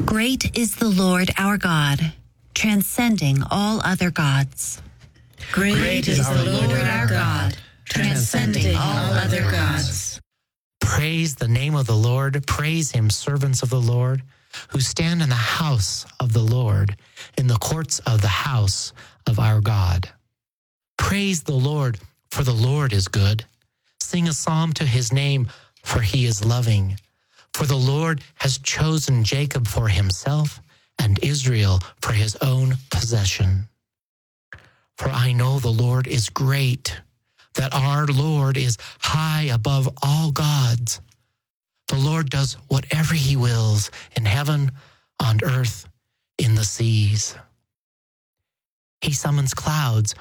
Great is the Lord our God, transcending all other gods. Great is the Lord our God, transcending all other gods. Praise the name of the Lord. Praise him, servants of the Lord, who stand in the house of the Lord, in the courts of the house of our God. Praise the Lord, for the Lord is good. Sing a psalm to his name, for he is loving. For the Lord has chosen Jacob for himself and Israel for his own possession. For I know the Lord is great, that our Lord is high above all gods. The Lord does whatever he wills in heaven, on earth, in the seas. He summons clouds